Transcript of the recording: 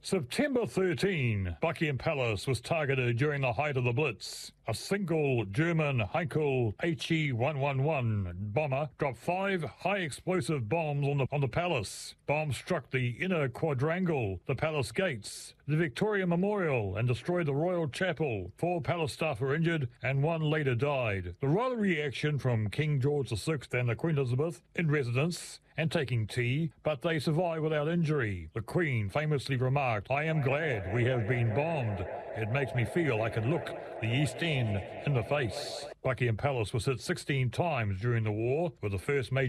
September 13, Buckingham Palace was targeted during the height of the Blitz. A single German Heinkel HE-111 bomber dropped 5 high-explosive bombs on the palace. Bombs struck the inner quadrangle, the palace gates, the Victoria Memorial, and destroyed the Royal Chapel. 4 palace staff were injured, and 1 later died. The royal reaction from King George VI and the Queen Elizabeth in residence and taking tea, but they survived without injury. The Queen famously remarked, "I am glad we have been bombed. It makes me feel I can look the East End in the face." Buckingham Palace was hit 16 times during the war, with the first major